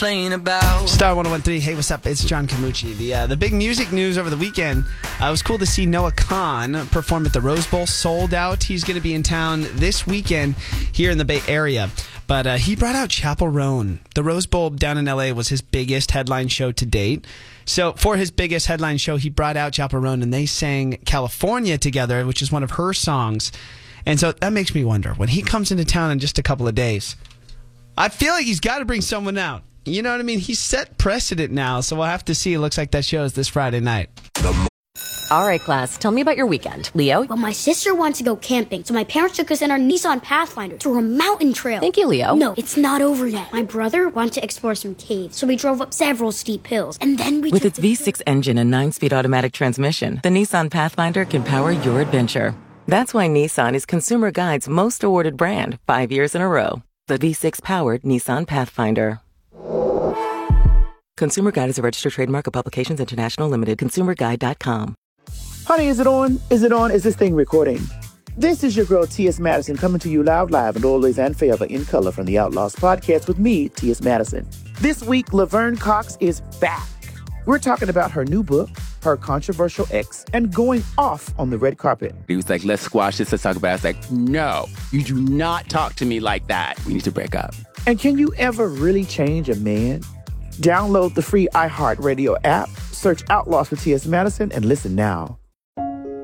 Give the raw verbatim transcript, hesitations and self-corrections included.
complain about. Star one oh one three, hey, what's up? It's John Camucci. The uh, the big music news over the weekend, uh, it was cool to see Noah Kahan perform at the Rose Bowl, sold out. He's going to be in town this weekend here in the Bay Area. But uh, he brought out Chappell Roan. The Rose Bowl down in L A was his biggest headline show to date. So for his biggest headline show, he brought out Chappell Roan, and they sang California together, which is one of her songs. And so that makes me wonder, when he comes into town in just a couple of days, I feel like he's got to bring someone out. You know what I mean? He's set precedent now, so we'll have to see. It looks like that show is this Friday night. All right, class, tell me about your weekend. Leo? Well, my sister wants to go camping, so my parents took us in our Nissan Pathfinder through a mountain trail. Thank you, Leo. No, it's not over yet. My brother wanted to explore some caves, so we drove up several steep hills, and then we With took its the- V six engine and nine-speed automatic transmission, the Nissan Pathfinder can power your adventure. That's why Nissan is Consumer Guide's most awarded brand, five years in a row. The V six-powered Nissan Pathfinder. Consumer Guide is a registered trademark of Publications International Limited. consumer guide dot com. Honey, is it on? Is it on? Is this thing recording? This is your girl, T S. Madison, coming to you loud, live, and always and forever in color from the Outlaws podcast with me, T S. Madison. This week, Laverne Cox is back. We're talking about her new book, her controversial ex, and going off on the red carpet. He was like, let's squash this, let's talk about it. I was like, no, you do not talk to me like that. We need to break up. And can you ever really change a man? Download the free iHeartRadio app, search Outlaws for T S. Madison, and listen now.